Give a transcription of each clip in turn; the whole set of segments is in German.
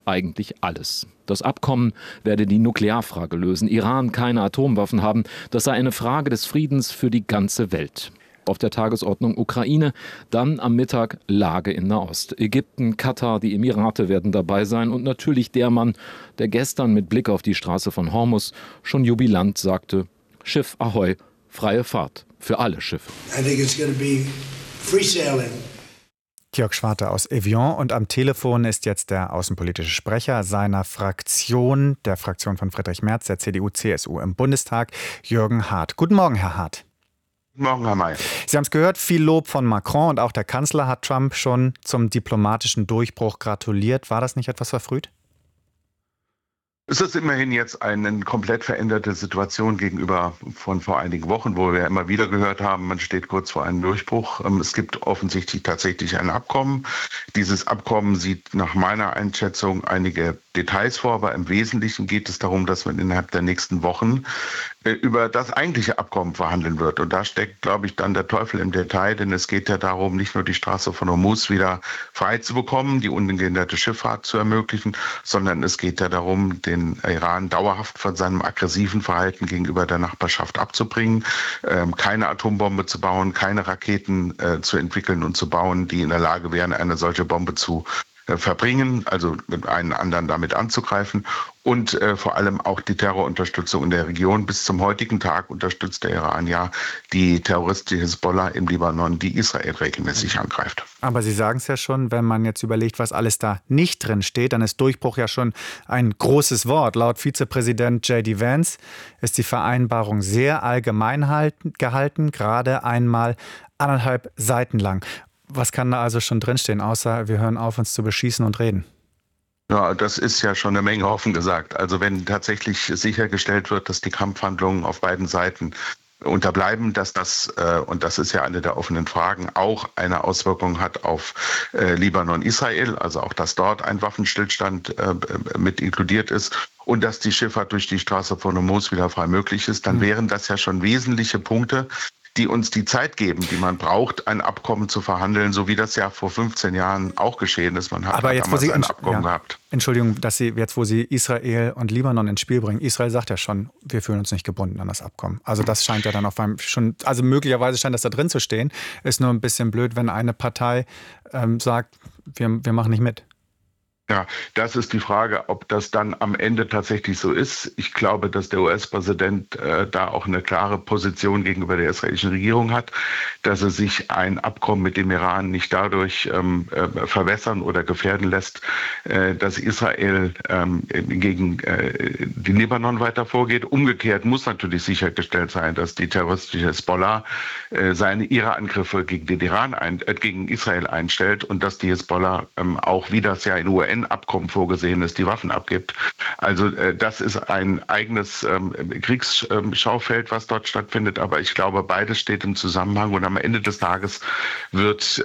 Eigentlich alles. Das Abkommen werde die Nuklearfrage lösen, Iran keine Atomwaffen haben, das sei eine Frage des Friedens für die ganze Welt. Auf der Tagesordnung Ukraine, dann am Mittag Lage in Nahost. Ägypten, Katar, die Emirate werden dabei sein und natürlich der Mann, der gestern mit Blick auf die Straße von Hormuz schon jubilant sagte: Schiff Ahoi, freie Fahrt für alle Schiffe. I think it's going to be free sailing. Georg Schwarte aus Evian, und am Telefon ist jetzt der außenpolitische Sprecher seiner Fraktion, der Fraktion von Friedrich Merz, der CDU-CSU im Bundestag, Jürgen Hart. Guten Morgen, Herr Hart. Guten Morgen, Herr May. Sie haben es gehört, viel Lob von Macron, und auch der Kanzler hat Trump schon zum diplomatischen Durchbruch gratuliert. War das nicht etwas verfrüht? Es ist immerhin jetzt eine komplett veränderte Situation gegenüber von vor einigen Wochen, wo wir immer wieder gehört haben, man steht kurz vor einem Durchbruch. Es gibt offensichtlich tatsächlich ein Abkommen. Dieses Abkommen sieht nach meiner Einschätzung einige Details vor, aber im Wesentlichen geht es darum, dass man innerhalb der nächsten Wochen über das eigentliche Abkommen verhandeln wird. Und da steckt, glaube ich, dann der Teufel im Detail, denn es geht ja darum, nicht nur die Straße von Hormuz wieder frei zu bekommen, die ungehinderte Schifffahrt zu ermöglichen, sondern es geht ja darum, den Iran dauerhaft von seinem aggressiven Verhalten gegenüber der Nachbarschaft abzubringen, keine Atombombe zu bauen, keine Raketen zu entwickeln und zu bauen, die in der Lage wären, eine solche Bombe zu verbringen, also mit einen anderen damit anzugreifen, und vor allem auch die Terrorunterstützung in der Region. Bis zum heutigen Tag unterstützt der Iran ja die terroristische Hisbollah im Libanon, die Israel regelmäßig angreift. Aber Sie sagen es ja schon, wenn man jetzt überlegt, was alles da nicht drin steht, dann ist Durchbruch ja schon ein großes Wort. Laut Vizepräsident J.D. Vance ist die Vereinbarung sehr allgemein gehalten, gerade einmal 1,5 Seiten lang. Was kann da also schon drinstehen, außer wir hören auf, uns zu beschießen und reden? Ja, das ist ja schon eine Menge offen gesagt. Also wenn tatsächlich sichergestellt wird, dass die Kampfhandlungen auf beiden Seiten unterbleiben, dass das, und das ist ja eine der offenen Fragen, auch eine Auswirkung hat auf Libanon, Israel, also auch, dass dort ein Waffenstillstand mit inkludiert ist und dass die Schifffahrt durch die Straße von Hormuz wieder frei möglich ist, dann wären das ja schon wesentliche Punkte, die uns die Zeit geben, die man braucht, ein Abkommen zu verhandeln, so wie das ja vor 15 Jahren auch geschehen ist. Man hat aber jetzt, damals ein Abkommen gehabt. Entschuldigung, dass Sie jetzt, wo Sie Israel und Libanon ins Spiel bringen, Israel sagt ja schon, wir fühlen uns nicht gebunden an das Abkommen. Also das scheint ja dann auf einem schon, also möglicherweise scheint das da drin zu stehen. Ist nur ein bisschen blöd, wenn eine Partei sagt, wir machen nicht mit. Ja, das ist die Frage, ob das dann am Ende tatsächlich so ist. Ich glaube, dass der US-Präsident da auch eine klare Position gegenüber der israelischen Regierung hat, dass er sich ein Abkommen mit dem Iran nicht dadurch verwässern oder gefährden lässt, dass Israel gegen den Libanon weiter vorgeht. Umgekehrt muss natürlich sichergestellt sein, dass die terroristische Hisbollah ihre Angriffe gegen den Iran, gegen Israel einstellt und dass die Hisbollah auch, wie das ja in UN-Abkommen vorgesehen ist, die Waffen abgibt. Also das ist ein eigenes Kriegsschaufeld, was dort stattfindet. Aber ich glaube, beides steht im Zusammenhang. Und am Ende des Tages wird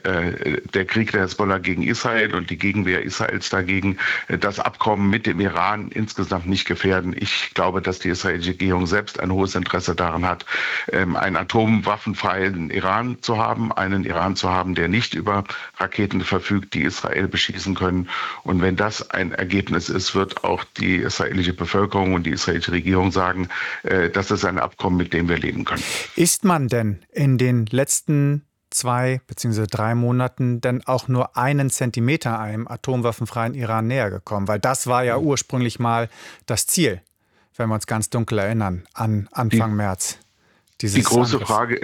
der Krieg der Hisbollah gegen Israel und die Gegenwehr Israels dagegen das Abkommen mit dem Iran insgesamt nicht gefährden. Ich glaube, dass die israelische Regierung selbst ein hohes Interesse daran hat, einen atomwaffenfreien Iran zu haben, einen Iran zu haben, der nicht über Raketen verfügt, die Israel beschießen können. Und wenn das ein Ergebnis ist, wird auch die israelische Bevölkerung und die israelische Regierung sagen, das ist ein Abkommen, mit dem wir leben können. Ist man denn in den letzten 2 bzw. 3 Monaten denn auch nur einen Zentimeter einem atomwaffenfreien Iran näher gekommen? Weil das war ja ursprünglich mal das Ziel, wenn wir uns ganz dunkel erinnern, an Anfang März. Die große Frage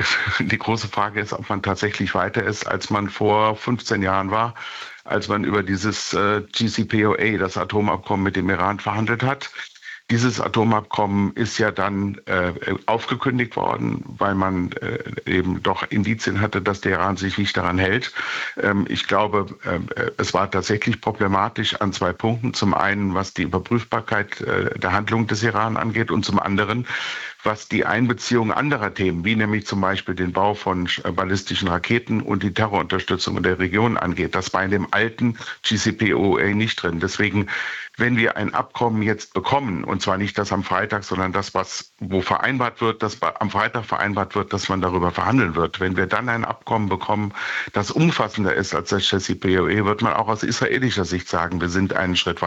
ist, ob man tatsächlich weiter ist, als man vor 15 Jahren war, als man über dieses JCPOA, das Atomabkommen mit dem Iran, verhandelt hat. Dieses Atomabkommen ist ja dann aufgekündigt worden, weil man eben doch Indizien hatte, dass der Iran sich nicht daran hält. Ich glaube, es war tatsächlich problematisch an 2 Punkten. Zum einen, was die Überprüfbarkeit der Handlung des Iran angeht und zum anderen, was die Einbeziehung anderer Themen, wie nämlich zum Beispiel den Bau von ballistischen Raketen und die Terrorunterstützung in der Region angeht. Das war in dem alten JCPOA nicht drin. Deswegen, wenn wir ein Abkommen jetzt bekommen, und zwar nicht das am Freitag, sondern das, wo vereinbart wird, dass am Freitag vereinbart wird, dass man darüber verhandeln wird. Wenn wir dann ein Abkommen bekommen, das umfassender ist als das JCPOA, wird man auch aus israelischer Sicht sagen, wir sind einen Schritt weiter.